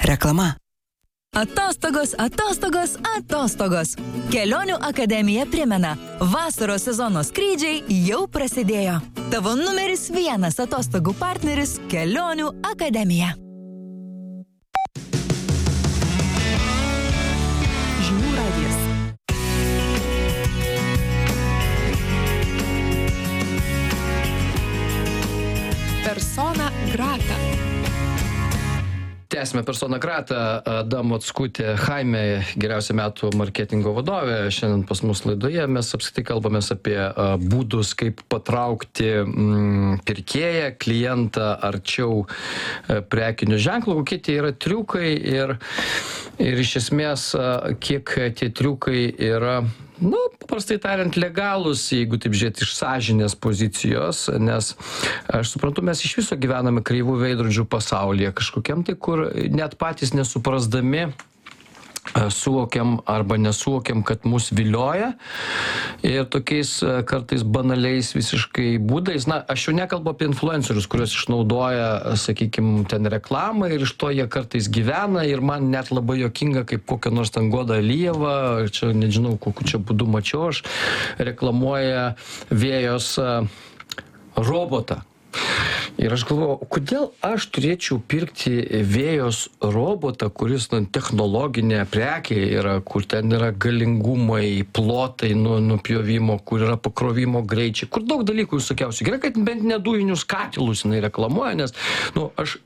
Reklama. Atostogos, atostogos, atostogos. Kelionių akademija primena, vasaros sezono skrydžiai jau prasidėjo. Tavo numeris 1 atostogų partneris – Kelionių akademija. Žinių radijas. Persona grata. Tęsime Persona grata. Dama Mockutė Chaimė, geriausia metų marketingo vadovė. Šiandien pas mus laidoje mes apskritai kalbamės apie būdus, kaip patraukti pirkėją, klientą arčiau prekinio ženklo, kokie tie yra triukai ir iš esmės, kiek tie triukai yra, paprastai tariant, legalūs, jeigu taip žiūrėti iš sąžinės pozicijos, nes aš suprantu, mes iš viso gyvename kreivų veidrodžių pasaulyje kažkokiam tai, kur net patys nesuprasdami suvokiam arba nesuvokiam, kad mus vilioja ir tokiais kartais banaliais visiškai būdais. Aš jau nekalbu apie influencerius, kuriuos išnaudoja, sakykime, ten reklamą ir iš to jie kartais gyvena ir man net labai juokinga, kaip kokia nors ten Goda Alijeva, čia nežinau, kokiu čia būdu mačiau, aš reklamuoja Vėjos robotą. Ir aš galvoju, kodėl aš turėčiau pirkti Vėjos robotą, kuris technologinė prekė yra, kur ten yra galingumai, plotai nupjovimo, kur yra pakrovimo greičiai, kur daug dalykų visokiausių. Gerai, kad bent nedujinius katilus jinai reklamuoja, nes aš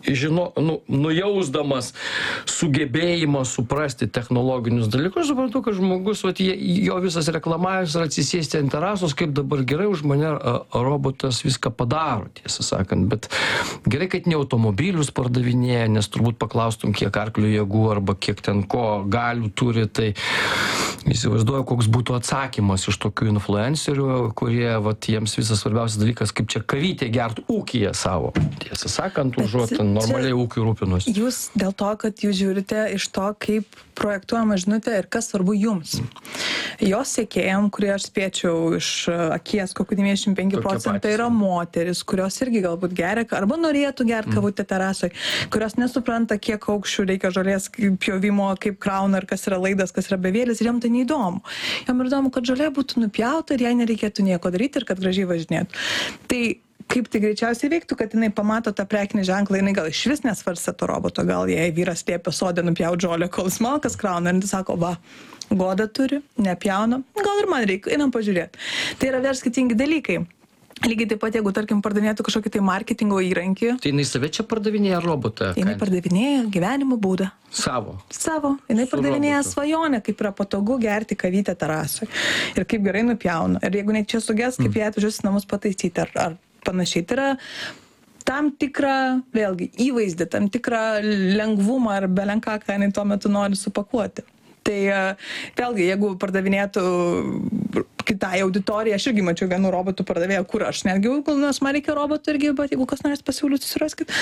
nujausdamas sugebėjimą suprasti technologinius dalykus, suprantu, kad žmogus, jo visas reklamavimas yra atsisėsti ant terasos, kaip dabar gerai už mane robotas viską padaro, tiesą sakant. Bet gerai, kad ne automobilius pardavinėja, nes turbūt paklaustum, kiek arklių jėgų arba kiek ten ko galių turi, tai įsivaizduoju, koks būtų atsakymas iš tokių influencerių, kurie, jiems visas svarbiausias dalykas, kaip čia kavytė gertų ūkyje savo. Tiesą sakant, užuot normaliai ūkiui rūpinuosi. Jūs dėl to, kad jūs žiūrite iš to, kaip projektuojama žinutė ir kas svarbu jums. Jos sekėjam, kurie aš spėčiau iš akies, kokiu 95% yra moteris, kurios irgi galbūt geria, arba norėtų gerti kavutę terasoje, kurios nesupranta, kiek aukščių reikia žolės pjovimo, kaip krauna ir kas yra laidas, kas yra bevėlis, ir jam tai neįdomu. Jam ir įdomu, kad žolė būtų nupjauta ir jai nereikėtų nieko daryti ir kad gražiai važinėtų. Tai kaip tai greičiausiai veiktų, kad jinai pamato tą prekinį ženklą, jinai gal iš vis nesvarstė to roboto, gal jai vyras liepia sode nupjauti žolę, kol smalkas krauna, ir jis sako, Goda turi, nepjauna, gal ir man reikia, einam pažiūrėti. Tai yra vėl skirtingi dalykai. Lygiai taip pat, jeigu, tarkim, pardavinėtų kažkokį tai marketingo įrankį. Tai jinai save čia pardavinėja robotą? Jinai pardavinėja gyvenimo būdą. Savo. Jinai pardavinėja svajonę, kaip yra patogu gerti kavytę terasoje. Ir kaip gerai nupjauna. Ir jeigu ne čia suges, kaip jie atvažiuos namus pataisyti ar panašiai. Tai yra tam tikrą, vėlgi, įvaizdį, tam tikrą lengvumą ar belenką, ką jinai tuo metu nori supakuoti. Tai vėlgi, jeigu pardavinėtų kitai auditorijai, aš irgi mačiau vienų robotų pardavėją, kur aš netgi, nes man reikia robotų irgi, bet jeigu kas norės pasiūlyti, susiraskit.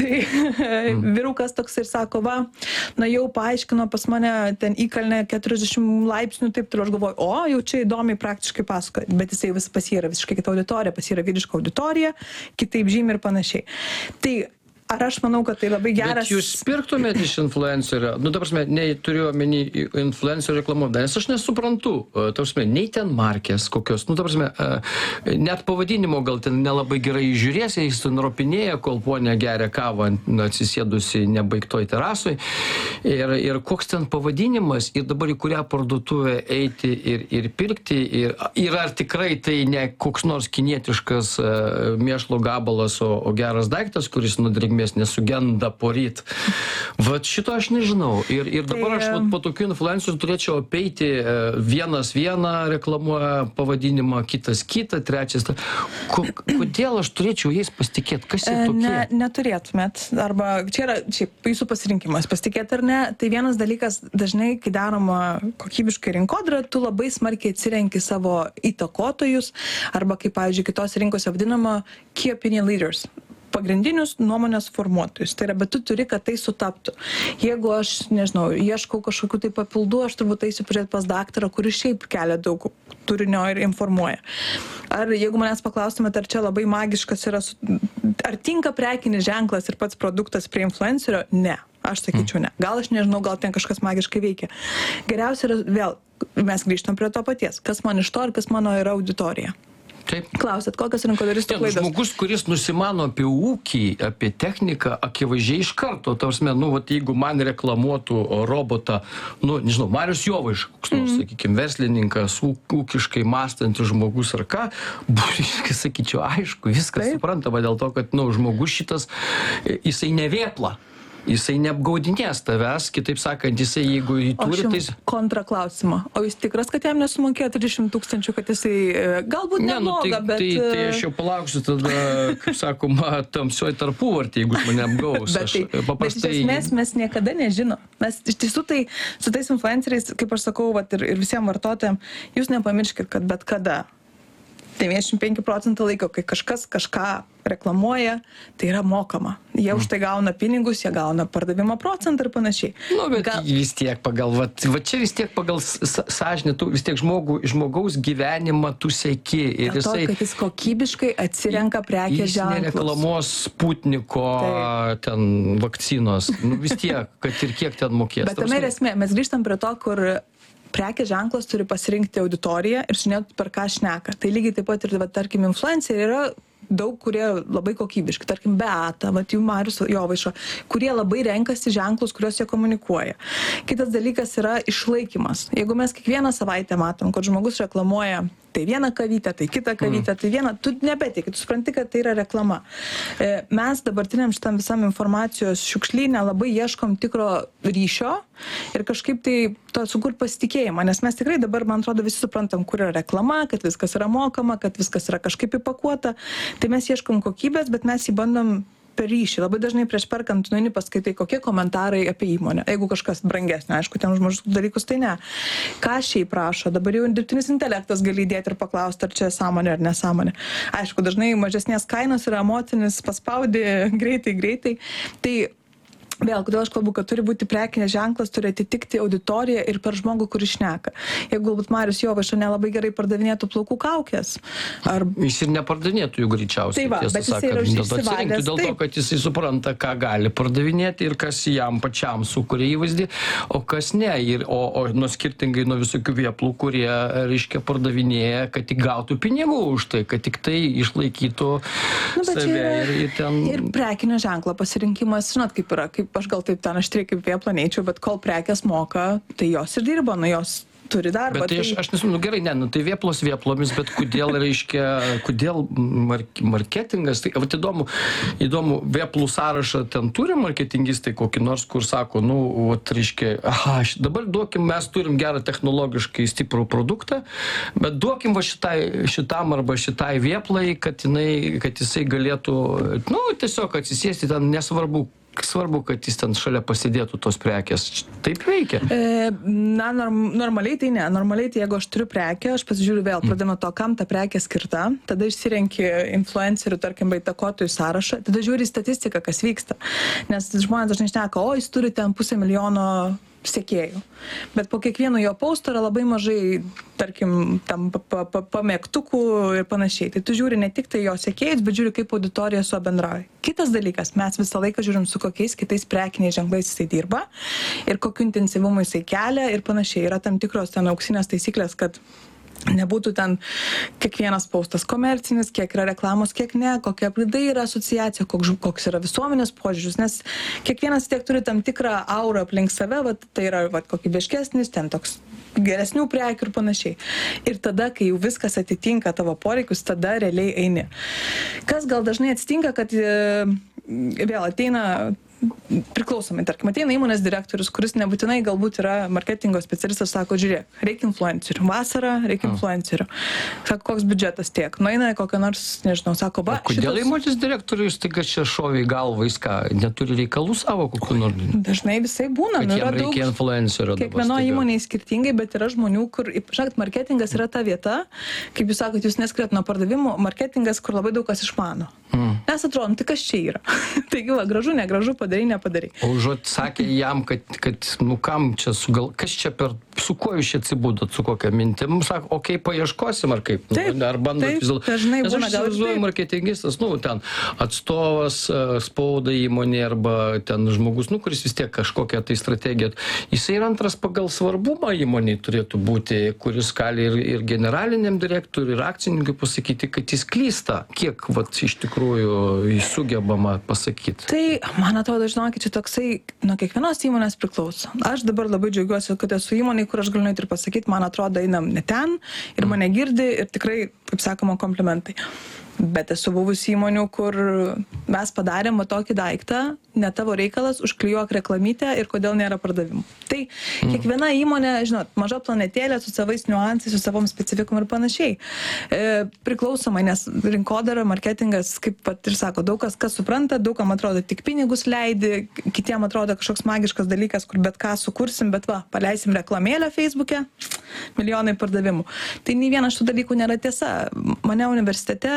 Tai vyrukas toks ir sako, jau paaiškino pas mane ten įkalnė 40 laipsnių, taip turiu, aš galvoju, jau čia įdomiai praktiškai pasakoja, bet jisai pas jį yra visiškai kita auditorija, pas jį yra vyriška auditorija, kitaip žymi ir panašiai. Tai ar aš manau, kad tai labai geras... Bet jūs pirktumėte iš influencerio? Ta prasme, turiu omeny influencerio reklamą, nes aš nesuprantu, ta prasme, nei ten markės kokios, ta prasme, net pavadinimo gal ten nelabai gerai žiūrės, jis ten ropinėja, kol ponė geria kavą atsisėdusi nebaigtoj terasoj. Ir koks ten pavadinimas, ir dabar į kurią parduotuvę eiti ir pirkti, ir ar tikrai tai ne koks nors kinietiškas mėšlo gabalas, o geras daiktas, kuris nudrėgmės nesugenda poryt. Šito aš nežinau. Ir dabar aš po tokių influencerių turėčiau apeiti vienas vieną reklamuoja pavadinimą, kitas kitą, trečias. Kodėl aš turėčiau jais pasitikėti? Kas jie tokie? Neturėtumėt. Arba čia yra jūsų pasirinkimas, pasitikėti ar ne. Tai vienas dalykas, dažnai, kai daroma kokybiškai rinkodara, tu labai smarkiai atsirenki savo įtakotojus, arba kaip, pavyzdžiui, kitos rinkose vadinama key opinion leaders. Pagrindinius nuomonės formuotojus. Tai yra, bet tu turi, kad tai sutaptų. Jeigu aš, nežinau, ieškau kažkokių tai papildų, aš turbūt eisiu pažiūrėti pas daktarą, kuris šiaip kelia daug turinio ir informuoja. Ar jeigu manęs paklaustumėte, ar čia labai magiškas yra, ar tinka prekinis ženklas ir pats produktas prie influencerio? Ne. Aš sakyčiau ne. Gal aš nežinau, gal ten kažkas magiškai veikia. Geriausia yra vėl, mes grįžtam prie to paties. Kas man iš to ir kas mano yra auditorija. Taip. Klausėt, kokios rinkodaristų klaidos? Žmogus, kuris nusimano apie ūkį, apie techniką, akivaizdžiai iš karto, tarsi, jeigu man reklamuotų robotą, nežinau, Marius Jovaiša, koks nors, sakykime, verslininkas, ūkiškai mąstantis žmogus ar ką, sakyčiau, aišku, viskas suprantama dėl to, kad, žmogus šitas, jisai nevėpla. Jisai neapgaudinės tavęs, kitaip sakant, jisai, jeigu jį turi, tai... Kontraklausimą. O jūs tikras, kad jam nesumokėjo 300 000, kad jisai galbūt nemoga, bet... Tai aš jau palauksiu tada, kaip sakoma, tamsioj tarpuvartį, jeigu mane apgaus. Bet iš esmės mes niekada nežinom. Mes iš tiesų tai su tais influenceriais, kaip aš sakau, ir visiems vartotojams, jūs nepamirškit, kad bet kada 95% laiko, kai kažkas kažką reklamuoja, tai yra mokama. Jie už tai gauna pinigus, jie gauna pardavimo procentą ir panašiai. Bet vis tiek pagal, va čia vis tiek pagal sąžinę, tu vis tiek žmogaus gyvenimą tu seki. Ir dėl to, kad jis kokybiškai atsirenka prekės ženklus. Jis nereklamuos Sputniko ten vakcinos. Vis tiek, kad ir kiek ten mokės. Bet tame ir esmė, mes grįžtam prie to, kur prekės ženklas turi pasirinkti auditoriją ir žinoti, per ką šneka. Tai lygiai taip pat ir, tarkim, influenceriai yra daug, kurie labai kokybiški, tarkim, Beata, jų Marius Jovaiša, kurie labai renkasi ženklus, kuriuos jie komunikuoja. Kitas dalykas yra išlaikymas. Jeigu mes kiekvieną savaitę matom, kad žmogus reklamuoja tai vieną kavytę, tai kitą kavytę, tai vieną, tu nebetikė, tu supranti, kad tai yra reklama. Mes dabartiniam šitam visam informacijos šiukšlyne labai ieškom tikro ryšio ir kažkaip tai to sukurt pasitikėjimą, nes mes tikrai dabar, man atrodo, visi suprantam, kur yra reklama, kad viskas yra mokama, kad viskas yra kažkaip įpakuota, tai mes ieškom kokybės, bet mes jį bandom per ryšį. Labai dažnai prieš perkant nueini paskaitai, kokie komentarai apie įmonę. Jeigu kažkas brangesnio, aišku, ten žmogus dalykus, tai ne. Ką šiaip prašo, dabar jau dirbtinis intelektas gali įdėti ir paklausti, ar čia sąmonė ar nesąmonė. Aišku, dažnai mažesnės kainos yra emocinis, paspaudi greitai. Tai vėl, kodėl aš kalbu, kad turi būti prekinės ženklas, turi atitikti auditoriją ir per žmogų, kuris šneka. Jeigu galbūt Marius Jovaiša nelabai gerai pardavinėtų plaukų kaukės. Jis ir nepardavinėtų jų greičiausiai. Tai bet jisai yra išsivalęs. Dėl to, kad jisai supranta, ką gali pardavinėti ir kas jam pačiam sukuria įvaizdį, o kas ne. O skirtingai nuo visokių vėplų, kurie, reiškia, pardavinėja, kad tik gautų pinigų už tai, kad tik tai išlaikytų save ir ten... Ir prekinio ženklo pasirinkimas, žinot, kaip yra, aš gal taip ten aštriai kaip vėplą neičiau, bet kol prekės moka, tai jos ir dirba, jos turi darbą. Bet tai aš nesu, gerai, tai vėplos vėplomis, bet kodėl, reiškia, kodėl marketingas, tai įdomu, vėplų sąrašą ten turi marketingistai kokį nors, kur sako, reiškia, dabar duokim, mes turim gerą technologiškai stiprų produktą, bet duokim va šitam arba šitai vėplai, kad jisai galėtų, tiesiog atsisėsti ten, nesvarbu, kad jis ten šalia pasidėtų tos prekės. Taip veikia? Normaliai tai ne. Normaliai tai jeigu aš turiu prekę, aš pasižiūriu vėl, pradėjome to, kam ta prekė skirta, tada išsirenki influencerių, tarkim, įtakotojų sąrašą, tada žiūri statistiką, kas vyksta. Nes žmonės dažnai šneka, jis turi ten 500 000 sekėjų. Bet po kiekvieno jo pausto yra labai mažai, tarkim, tam pamėgtukų ir panašiai. Tai tu žiūri ne tik tai jo sekėjus, bet žiūri, kaip auditorija su bendrauja. Kitas dalykas, mes visą laiką žiūrim, su kokiais kitais prekiniais ženklais jisai dirba ir kokiu intensyvumu jisai kelia ir panašiai. Yra tam tikros ten auksinės taisyklės, kad nebūtų ten kiekvienas paustas komercinis, kiek yra reklamos, kiek ne, kokia apridai yra asociacija, koks yra visuomenės požiūris, nes kiekvienas tiek turi tam tikrą aurą aplink save, tai yra kokybiškesnis, ten toks geresnių prekių ir panašiai. Ir tada, kai jau viskas atitinka tavo poreikius, tada realiai eini. Kas gal dažnai atsitinka, kad vėl ateina priklausomai, tarkim, ateina įmonės direktorius, kuris nebūtinai galbūt yra marketingo specialistas, sako, žiūrėk, reikia influencerių, vasarą reikia influencerių. Sako, koks biudžetas tiek, nueina kokią nors, nežinau, sako, kodėl įmonės direktorius staiga čia šovė į galvą, jis ką, neturi reikalų savo kokių nors? Dažnai visai būna, kad jam reikia influencerio. Kiekvieno įmonėje skirtingai, bet yra žmonių, kur, žinot, marketingas yra ta vieta, kaip jūs sakot, jūs neskiriat nuo pardavimų, marketingas, kur labai daug kas išmano. Nes atrodo, tai kas čia yra? Taigi, gražu, negražu, padarai, nepadarai. O užuot sakė jam, kad kam čia kas čia per su kuo jūs čia atsibūdot, su kokia mintim? Sako, okei, paieškosim, ar kaip? Taip, Ar bandot vis dėlto? dažnai Nes būna aš gal ir įsivaizduoju, taip. marketingistas, ten atstovas spaudai įmonė arba ten žmogus, kuris vis tiek kažkokią tai strategiją. Jisai yra antras pagal svarbumą įmonėj turėtų būti, kuris gali ir generaliniam direktoriui, ir akcininkui pasakyti, kad jis klysta. Kiek, iš tikrųjų, sugebama pasakyti? Tai, man atrodo, žinokit, čia toksai nuo kiekvienos įmonės priklauso. Aš dabar labai džiaugiuosi, kad esu įmonėj, kur aš galiu ir pasakyti, man atrodo, einam ne ten ir mane girdi ir tikrai, kaip sakoma, komplimentai. Bet esu buvusi įmonių, kur mes padarėm tokį daiktą, ne tavo reikalas, užklijuok reklamytę ir kodėl nėra pardavimų. Tai kiekviena įmonė, žinot, maža planetėlė su savais niuansais, su savom specifikum ir panašiai. Priklausomai, nes rinkodara, marketingas, kaip pat ir sako, daug kas supranta, daugam atrodo tik pinigus leidi, kitiem atrodo kažkoks magiškas dalykas, kur bet ką sukursim, bet paleisim reklamėlę Facebook'e, milijonai pardavimų. Tai nei vienas šių dalykų nėra tiesa. Mane universitete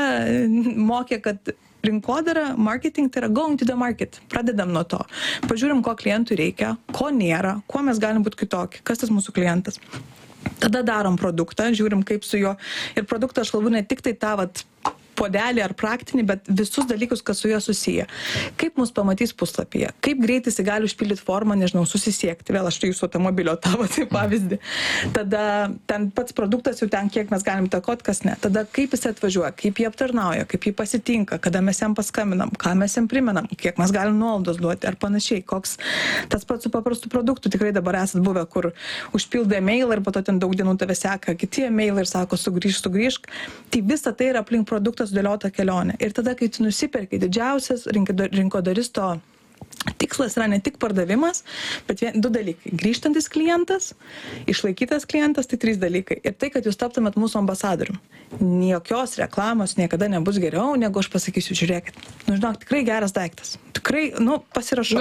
mokė, kad rinkodara, marketing, tai yra going to the market. Pradedam nuo to. Pažiūrim, ko klientui reikia, ko nėra, kuo mes galim būti kitokie, kas tas mūsų klientas. Tada darom produktą, žiūrim, kaip su juo. Ir produktą aš kalbu ne tik tai tą podelį ar praktinį, bet visus dalykus, kas su juo susiję. Kaip mus pamatys puslapyje, kaip greitai jis gali užpildyti formą, nežinau, susisiekti. Vėl aš tai jūsų automobilio tavo tai pavyzdį. Tada ten pats produktas jau ten, kiek mes galim takot, kas ne. Tada kaip jis atvažiuoja, kaip jį aptarnauja, kaip jį pasitinka, kada mes jam paskambinam, ką mes jam primenam, kiek mes galim nuolaidos duoti ar panašiai. Koks tas pats su paprastu produktu. Tikrai dabar esat buvę, kur užpildė mailą ir po to ten daug dienų tave seka kiti mailai ir sako sugrįžk. Tai visa tai yra aplink produktą sudėliota kelionė. Ir tada, kai tu nusiperki, didžiausias rinkodaristo tikslas yra ne tik pardavimas, bet du dalykai. Grįžtantis klientas, išlaikytas klientas, tai 3 dalykai. Ir tai, kad jūs taptumėt mūsų ambasadorium. Jokios reklamos niekada nebus geriau, negu aš pasakysiu, žiūrėkit. Žinok, tikrai geras daiktas. Tikrai, pasirašau.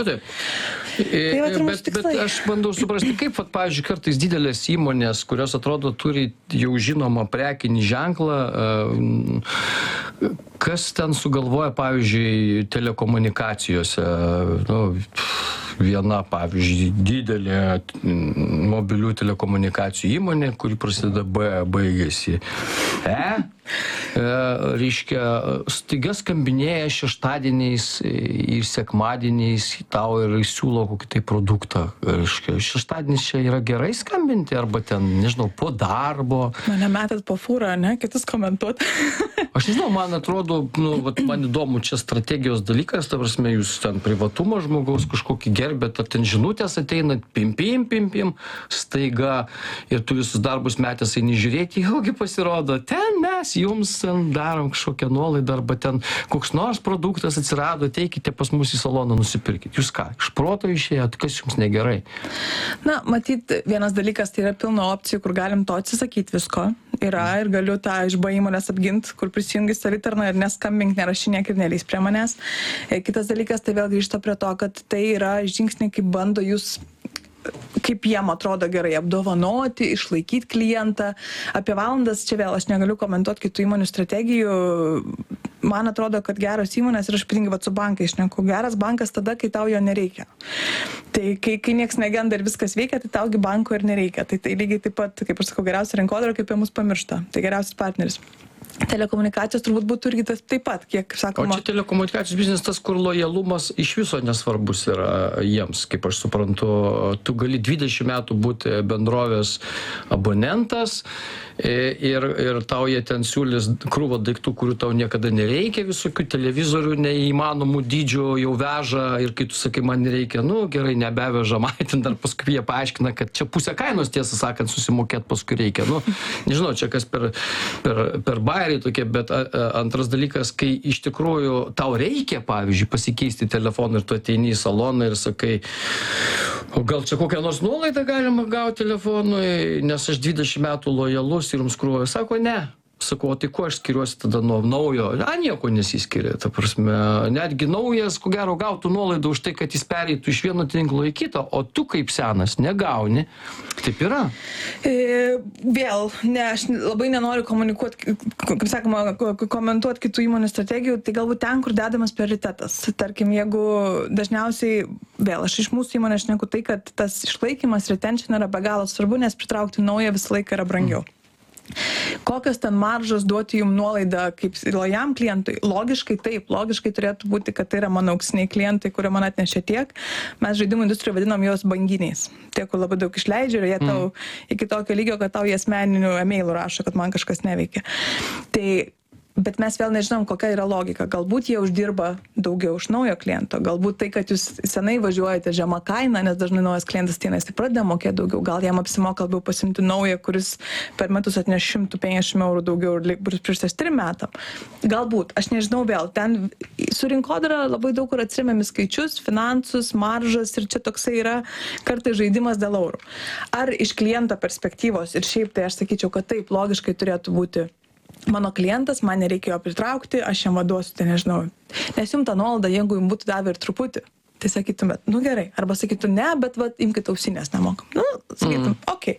Bet aš bandau suprasti, kaip, pavyzdžiui, kartais didelės įmonės, kurios atrodo turi jau žinomą prekinį ženklą, kas ten sugalvoja, pavyzdžiui, telekomunikacijose, viena, pavyzdžiui, didelė mobilių telekomunikacijų įmonė, kuri prasideda B, baigėsi reiškia, staiga skambinėja šeštadieniais ir sekmadieniais tau ir siūlo kokį tai produktą. Reiškia, šeštadienis čia yra gerai skambinti, arba ten, nežinau, po darbo. Mane metat po fūrą, ne? Kitus komentuot. Aš nežinau, man atrodo, man įdomu, čia strategijos dalykas, ta prasme, jūs ten privatumą žmogaus kažkokį gerbėt, ar ten žinutės ateina, pim, staiga, ir tu visus darbus metęs eini žiūrėti, jaugi pasirodo, ten mes jums darom kažkokią nuolaidą, arba ten koks nors produktas atsirado, teikite pas mus į saloną, nusipirkit. Jūs ką, iš proto išėjot, kas jums negerai? Na, matyt, vienas dalykas, tai yra pilna opcijų, kur galim to atsisakyti visko. Yra ir galiu tą iš B įmonės apginti, kur prisijungi savitarną ir neskambink, nerašinėk ir nelys prie manęs. Kitas dalykas, tai vėl grįžta prie to, kad tai yra žingsniai, kaip bando jūs, kaip jiem atrodo gerai apdovanoti, išlaikyti klientą. Apie valandas čia vėl aš negaliu komentuoti kitų įmonių strategijų. Man atrodo, kad geros įmonės, ir aš ypatingai su bankai šneku, geras bankas tada, kai tau jo nereikia. Tai kai nieks negenda ir viskas veikia, tai taugi banko ir nereikia. Tai lygiai taip pat, kaip aš sakau, geriausia rinkodara, kaip apie mus pamiršta. Tai geriausias partneris. Telekomunikacijos turbūt būtų irgi tas taip pat, kiek sakoma. O čia telekomunikacijos biznis tas, kur lojalumas iš viso nesvarbus yra jiems, kaip aš suprantu. Tu gali 20 metų būti bendrovės abonentas ir tau jie ten siūlys krūvą daiktų, kurių tau niekada nereikia, visokių televizorių neįmanomų dydžių jau veža ir kai tu sakai, man nereikia, gerai, nebeveža, matin dar paskui jie paaiškina, kad čia pusę kainos, tiesą sakant, susimokėt paskui reikia. Nežinau, čia kas per bairiai tokie, bet antras dalykas, kai iš tikrųjų tau reikia, pavyzdžiui, pasikeisti telefoną ir tu ateini į saloną ir sakai, o gal čia kokią nors nuolaidą galima gauti telefonui, nes aš 20 metų lojalus ir jums krūvoju. Sako, ne. Sakau, o tai ko aš skiriuosi tada nuo naujo? Nieko nesiskiria, ta prasme. Netgi naujas, ko gero, gautų nuolaidą už tai, kad jis pereitų iš vieno tinklo į kitą, o tu kaip senas negauni. Taip yra. Vėl, aš labai nenoriu komunikuoti, kaip sakoma, komentuoti kitų įmonių strategijų, tai galbūt ten, kur dedamas prioritetas. Tarkim, jeigu dažniausiai vėl aš iš mūsų įmonės šneku tai, kad tas išlaikymas, retention yra be galo svarbu, nes pritraukti naują visą laiką yra brangiau. Kokios ten maržos duoti jums nuolaidą kaip lojam klientui? Logiškai taip, logiškai turėtų būti, kad tai yra mano auksiniai klientai, kurie man atnešė tiek. Mes žaidimų industrijoje vadinam juos banginiais. Tie, kur labai daug išleidžia ir jie tau iki tokio lygio, kad tau jie asmeninių emailų rašo, kad man kažkas neveikia. Bet mes vėl nežinom, kokia yra logika. Galbūt jie uždirba daugiau iš naujo kliento. Galbūt tai, kad jūs senai važiuojate žemą kainą, nes dažnai naujas klientas ateina, jis pradeda mokėti daugiau. Gal jam apsimoka labiau pasimti naują, kuris per metus atneš 150 eurų daugiau ir bus prieš 3 metam. Galbūt, aš nežinau vėl. Ten su rinkodara labai daug kur atsiremiam į skaičius, finansus, maržas ir čia toksai yra kartais žaidimas dėl eurų. Ar iš kliento perspektyvos ir šiaip tai aš sakyčiau, kad taip logiškai turėtų būti. Mano klientas, man nereikia jo pritraukti, aš jam vaduosiu, tai nežinau. Nes jums tą nuolaidą, jeigu jums būtų davę ir truputį, tai sakytumėt, nu gerai. Arba sakytų, ne, bet imkite ausinės, nemokam. Nu, sakytum, okei.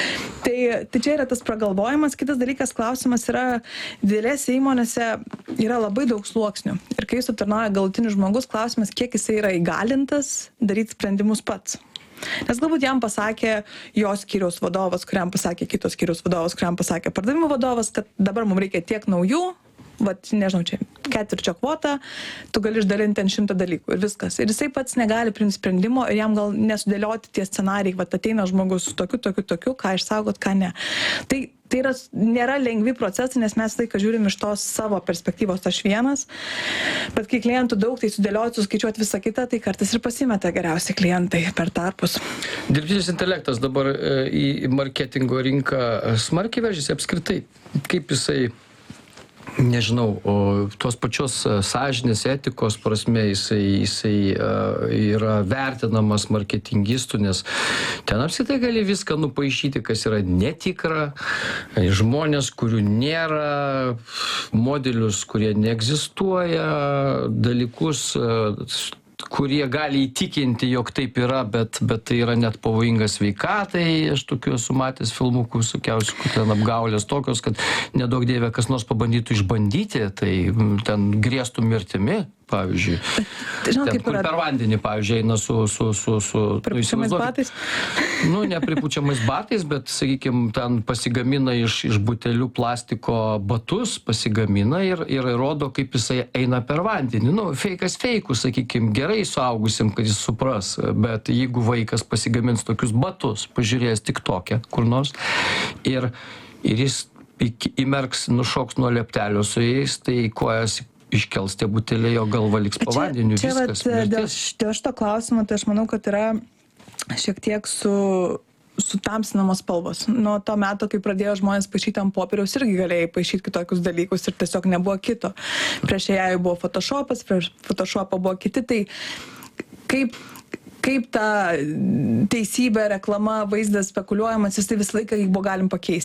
Tai čia yra tas pragalvojimas. Kitas dalykas, klausimas yra, didelėse įmonėse yra labai daug sluoksnių. Ir kai jūs aptarnauja galutinis žmogus, klausimas, kiek jisai yra įgalintas daryti sprendimus pats. Nes galbūt jam pasakė jos skyriaus vadovas, kuriam pasakė kitos skyriaus vadovas, kuriam pasakė pardavimų vadovas, kad dabar mums reikia tiek naujų, nežinau, čia ketvirčio kvotą, tu gali išdalinti ant 100 dalykų ir viskas. Ir jisai pats negali priimti sprendimo ir jam gal nesudėlioti tie scenarijai, ateina žmogus su tokiu, ką išsaugot, ką ne. Tai nėra lengvi procesai, nes mes laiką žiūrim iš tos savo perspektyvos aš vienas, bet kai klientų daug, tai sudėlioti, suskaičiuoti visą kitą, tai kartais ir pasimeta geriausi klientai per tarpus. Dirbtinis intelektas dabar į marketingo rinką smarkiai veržėsi apskritai. Kaip jisai, nežinau, tos pačios sąžinės etikos prasme jisai yra vertinamas marketingistų, nes ten apskritai gali viską nupaišyti, kas yra netikra, žmonės, kurių nėra, modelius, kurie neegzistuoja, dalykus, kurie gali įtikinti, jog taip yra, bet tai yra net pavojinga sveikatai. Aš tokių esu matęs filmukų visokiausių, kur ten apgaulės tokios, kad nedaug dievė kas nors pabandytų išbandyti, tai ten grėstų mirtimi. Pavyzdžiui, ten, kur per vandenį, pavyzdžiui, eina su pripučiamais batais? Nu, ne pripučiamais batais, bet, sakykime, ten pasigamina iš butelių plastiko batus, pasigamina ir rodo, kaip jisai eina per vandenį. Nu, feikas feikų, sakykime, gerai suaugusim, kad jis supras, bet jeigu vaikas pasigamins tokius batus, pažiūrėjęs tik tokią, kur nors, ir jis įmerks, nušoks nuo lieptelio su jais, tai kojas iškels tie buteliai, jo galva liks po vandeniu, viskas. Dėl šito klausimo, tai aš manau, kad yra šiek tiek sutamsinamos spalvos. Nuo to meto, kai pradėjo žmonės paišyti ant popieriaus, irgi galėjai paišyti kitokius dalykus ir tiesiog nebuvo kito. Prieš ją buvo Photoshopas, prieš Photoshopą buvo kiti, tai kaip ta teisybė, reklama, vaizdas spekuliuojamas, jis tai visą laiką jį buvo galim pakeisti.